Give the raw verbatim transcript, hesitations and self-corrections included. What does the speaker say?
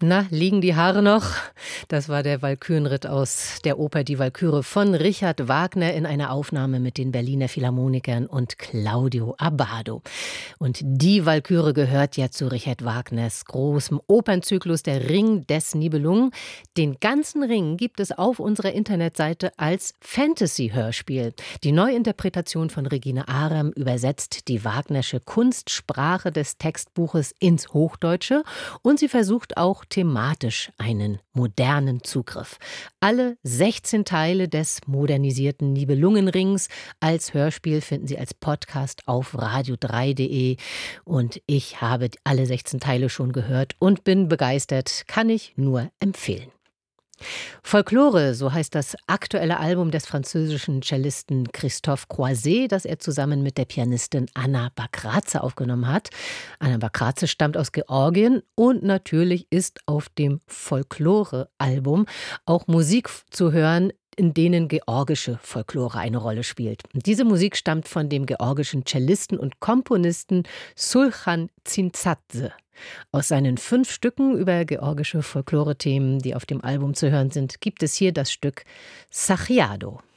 Na, liegen die Haare noch? Das war der Walkürenritt aus der Oper Die Walküre von Richard Wagner in einer Aufnahme mit den Berliner Philharmonikern und Claudio Abbado. Und Die Walküre gehört ja zu Richard Wagners großem Opernzyklus Der Ring des Nibelungen. Den ganzen Ring gibt es auf unserer Internetseite als Fantasy-Hörspiel. Die Neuinterpretation von Regine Aram übersetzt die Wagnersche Kunstsprache des Textbuches ins Hochdeutsche und sie versucht auch thematisch einen modernen Zugriff. Alle sechzehn Teile des modernisierten Nibelungenrings als Hörspiel finden Sie als Podcast auf radio drei punkt de und ich habe alle sechzehn Teile schon gehört und bin begeistert, kann ich nur empfehlen. Folklore, so heißt das aktuelle Album des französischen Cellisten Christophe Croiset, das er zusammen mit der Pianistin Anna Bakratze aufgenommen hat. Anna Bakratze stammt aus Georgien und natürlich ist auf dem Folklore-Album auch Musik zu hören, in denen georgische Folklore eine Rolle spielt. Und diese Musik stammt von dem georgischen Cellisten und Komponisten Sulchan Tsimtsadze. Aus seinen fünf Stücken über georgische Folklore-Themen, die auf dem Album zu hören sind, gibt es hier das Stück Sachiado.